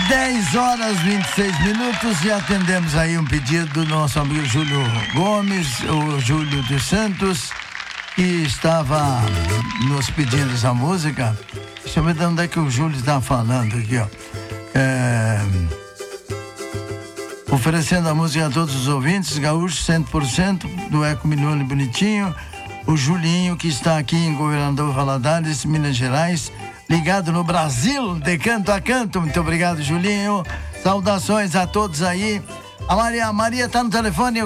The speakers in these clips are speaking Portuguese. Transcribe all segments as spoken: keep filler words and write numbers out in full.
dez horas e vinte e seis minutos e atendemos aí um pedido do nosso amigo Júlio Gomes, o Júlio dos Santos, que estava nos pedindo essa música. Deixa eu ver de onde é que o Júlio está falando aqui, ó. É... Oferecendo a música a todos os ouvintes, gaúchos cem por cento, do Eco Milhone Bonitinho, o Julinho, que está aqui em Governador Valadares, Minas Gerais, ligado no Brasil, de canto a canto. Muito obrigado, Julinho. Saudações a todos aí. A Maria, a Maria está no telefone?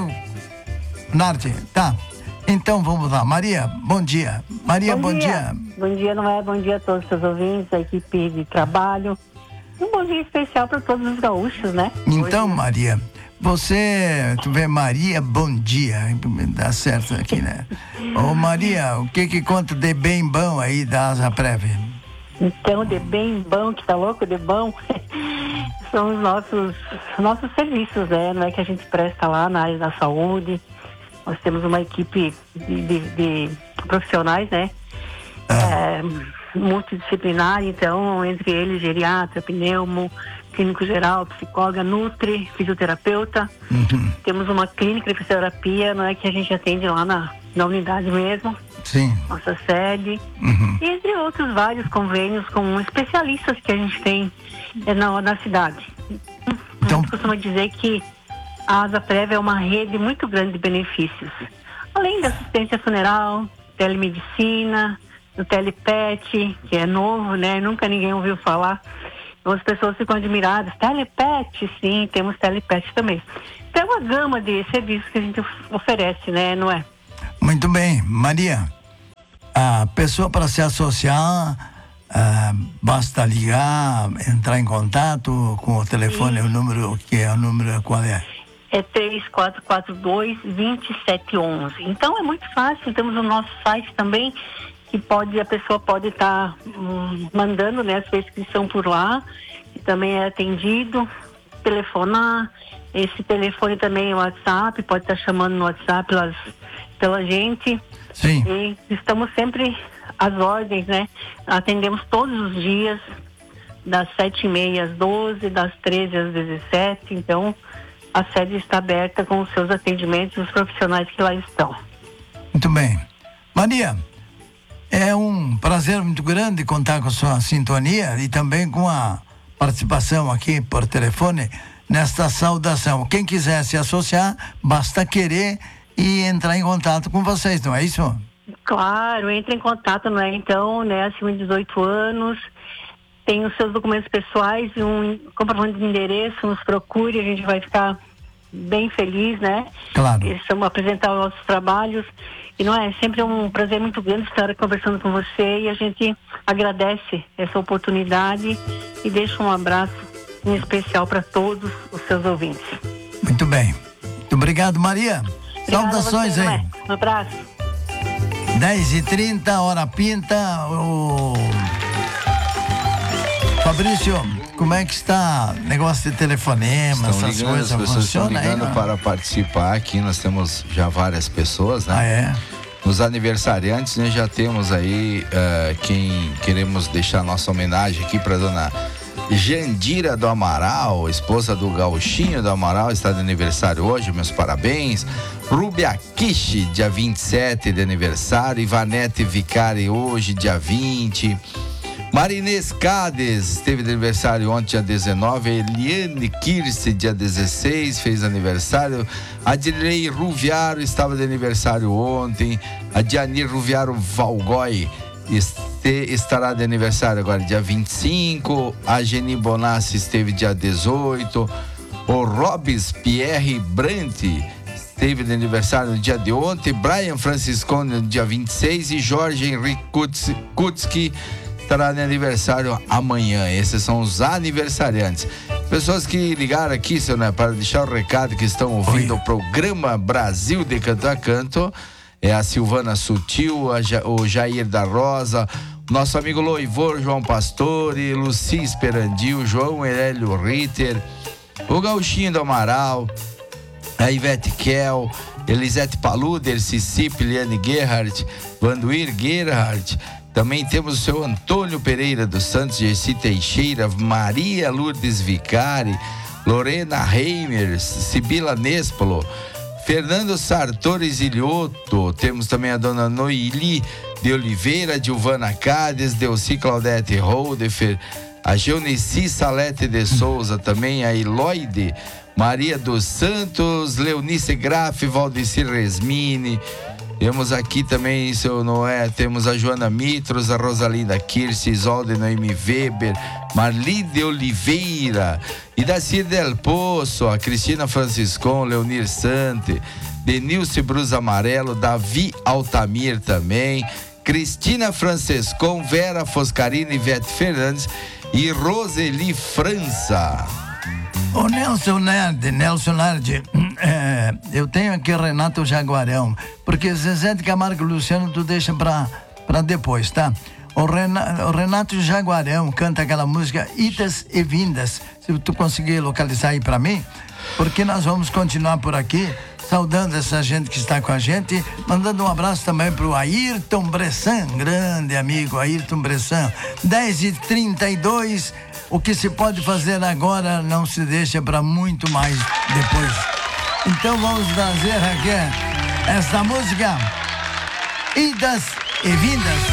Narte, tá. Então vamos lá. Maria, bom dia. Maria, bom, bom dia. dia. Bom dia, não é? Bom dia a todos os seus ouvintes, a equipe de trabalho. Um bom dia especial para todos os gaúchos, né? Então, Hoje... Maria, você, tu vê Maria, bom dia, dá certo aqui, né? Ô Maria, o que que conta de bem bom aí da Asa Prev? Então, de bem bom, que tá louco, de bom, são os nossos, nossos serviços, né? Não é que a gente presta lá na área da saúde. Nós temos uma equipe de, de, de profissionais, né? Ah. É, multidisciplinar, então, entre eles, geriatra, pneumo, clínico geral, psicóloga, nutri, fisioterapeuta. Uhum. Temos uma clínica de fisioterapia, não é que a gente atende lá na, na unidade mesmo. Sim. Nossa sede. Uhum. E entre outros vários convênios com especialistas que a gente tem na, na cidade. Então... A gente costuma dizer que a Asa Prev é uma rede muito grande de benefícios. Além da assistência funeral, telemedicina, do telepet, que é novo, né? Nunca ninguém ouviu falar. Então as pessoas ficam admiradas. Telepet, sim, temos telepet também. Então é uma gama de serviços que a gente oferece, né? Não é? Muito bem. Maria, a pessoa para se associar, ah, basta ligar, entrar em contato com o telefone, o número, que é o número, qual é? É três quatro quatro dois, dois sete um um. Então é muito fácil, temos o nosso site também, que pode, a pessoa pode estar tá, hum, mandando, né, a sua inscrição por lá, e também é atendido, telefonar, esse telefone também é o WhatsApp, pode estar tá chamando no WhatsApp pelas, pela gente. Sim. E estamos sempre às ordens, né? Atendemos todos os dias, das sete e meia às doze, das treze às dezessete, então a sede está aberta com os seus atendimentos, os profissionais que lá estão. Muito bem. Maria, é um prazer muito grande contar com a sua sintonia e também com a participação aqui por telefone nesta saudação. Quem quiser se associar, basta querer e entrar em contato com vocês, não é isso? Claro, entre em contato, não é? Então, né, acima de dezoito anos, tem os seus documentos pessoais, um comprovante de endereço, nos procure, a gente vai ficar bem feliz, né? Claro. Estamos apresentar os nossos trabalhos. E não é sempre um prazer muito grande estar conversando com você, e a gente agradece essa oportunidade e deixa um abraço em especial para todos os seus ouvintes. Muito bem. Muito obrigado, Maria. Obrigada. Saudações você, aí. É? Um abraço. dez e trinta, hora pinta. O Fabrício, como é que está o negócio de telefonema, estão essas ligando, coisas? as pessoas estão ligando aí, para participar aqui. Nós temos já várias pessoas, né? Ah, é? Nos aniversariantes, nós já temos aí uh, quem queremos deixar nossa homenagem aqui para dona Jandira do Amaral, esposa do Gauchinho do Amaral, está de aniversário hoje, meus parabéns. Rúbia Kishi, dia vinte e sete de aniversário. Ivanete Vicari, hoje, dia vinte. Marinês Cades, esteve de aniversário ontem, dia dezenove. Eliane Kirse, dia dezesseis, fez aniversário. Adilei Ruviaro estava de aniversário ontem. A Dianir Ruviaro Valgói este, estará de aniversário agora, dia vinte e cinco. A Geni Bonassi esteve dia dezoito. O Robes Pierre Brandt esteve de aniversário no dia de ontem. Brian Franciscone no dia vinte e seis. E Jorge Henrique Kutski estará de aniversário amanhã. Esses são os aniversariantes. Pessoas que ligaram aqui, seu, né, para deixar o recado, que estão ouvindo Oi. o programa Brasil de Canto a Canto. É a Silvana Sutil, a ja, o Jair da Rosa, nosso amigo Loivor João Pastore, Luci Esperandil, João Herélio Ritter, o Gauchinho do Amaral, a Ivete Kel, Elisete Paluder, Cici Liane Gerhardt, Vanduir Gerhardt, Também temos o seu Antônio Pereira dos Santos, Gessi Teixeira, Maria Lourdes Vicari, Lorena Reimers, Sibila Nespolo, Fernando Sartori Zilioto. Temos também a dona Noili de Oliveira, Gilvana Cades, Delci Claudete Holdefer, a Geonici Salete de Souza, também a Eloide Maria dos Santos, Leonice Graff, Valdecir Resmini. Temos aqui também, seu Noé, temos a Joana Mitros, a Rosalinda Kirsi, Isolde Noemi Weber, Marli de Oliveira, Idacir Del Poço, a Cristina Franciscon, Leonir Sante, Denilce Brus Amarelo, Davi Altamir também, Cristina Francescon, Vera Foscarina, Ivete Fernandes e Roseli França. Ô Nelson Nerd, Nelson Nerd, é, eu tenho aqui Renato Jaguarão, porque Zezé de Camargo e Luciano tu deixa pra, pra depois, tá? O, Rena, o Renato Jaguarão canta aquela música Idas e Vindas, se tu conseguir localizar aí pra mim, porque nós vamos continuar por aqui, saudando essa gente que está com a gente, mandando um abraço também pro Ayrton Bressan, grande amigo Ayrton Bressan, dez e trinta e dois. O que se pode fazer agora não se deixa para muito mais depois. Então vamos trazer aqui esta música, Idas e Vindas.